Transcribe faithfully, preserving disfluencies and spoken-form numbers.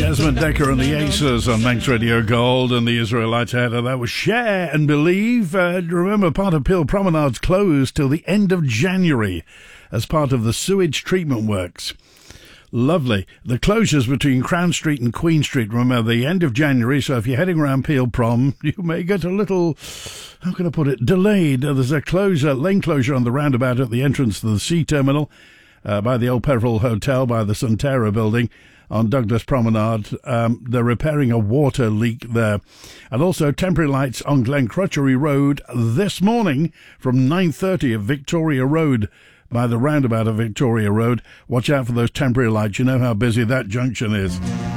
Desmond Decker and the Aces on Manx Radio Gold and the Israelites had her. That was Share and Believe. Uh, remember, part of Peel Promenade's closed till the end of January as part of the sewage treatment works. Lovely. The closures between Crown Street and Queen Street, remember, the end of January, so if you're heading around Peel Prom, you may get a little, how can I put it, delayed. There's a closure, lane closure on the roundabout at the entrance to the sea terminal, uh, by the Old Peveril Hotel, by the Sunterra building on Douglas Promenade. Um, they're repairing a water leak there. And also temporary lights on Glen Crutchery Road this morning from nine thirty at Victoria Road, by the roundabout of Victoria Road. Watch out for those temporary lights. You know how busy that junction is.